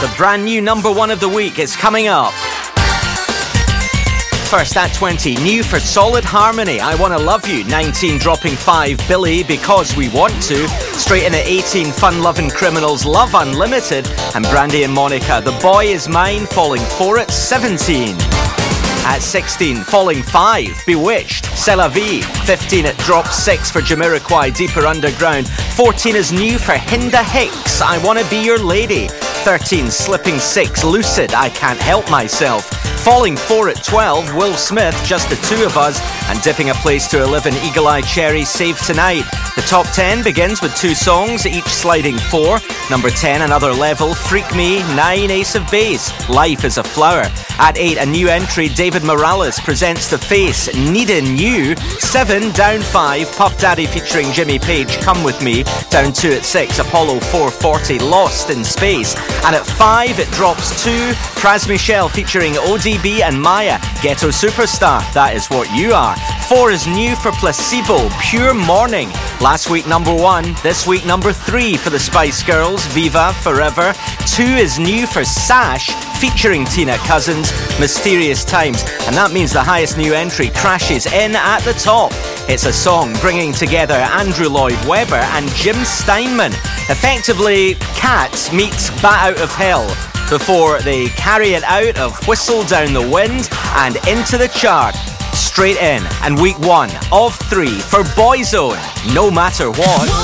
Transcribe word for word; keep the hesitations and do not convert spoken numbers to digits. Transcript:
The brand new number one of the week is coming up. First at twenty, new for Solid Harmony, I Wanna Love You. nineteen, dropping five, Billy, Because We Want To. Straight in at eighteen, Fun-Loving Criminals, Love Unlimited. And Brandy and Monica, The Boy Is Mine, falling four at seventeen. At sixteen, falling five, Bewitched, C'est La Vie. fifteen, it drops six for Jamiroquai, Deeper Underground. fourteen is new for Hinda Hicks, I Wanna Be Your Lady. thirteen, slipping six, Lucid, I Can't Help Myself. Falling four at twelve, Will Smith, Just the Two of Us. And dipping a place to eleven, Eagle Eye Cherry, Save Tonight. The top ten begins with two songs, each sliding four. Number ten, Another Level, Freak Me. nine, Ace of Base, Life is a Flower. At eight, a new entry, David Morales presents The Face, Needin' You. seven, down five, Puff Daddy featuring Jimmy Page, Come With Me. Down two at six, Apollo four forty, Lost in Space. And at five, it drops two, Pras Michel featuring O D B and Maya, Ghetto Superstar, That Is What You Are. four is new for Placebo, Pure Morning. Last week number one, this week number three for the Spice Girls, Viva Forever. two is new for Sash featuring Tina Cousins, Mysterious Times. And that means the highest new entry crashes in at the top. It's a song bringing together Andrew Lloyd Webber and Jim Steinman. Effectively, Cats meets Bat Out of Hell, before they carry it out of Whistle Down the Wind and into the chart. Straight in, and week one of three for Boyzone, No Matter What.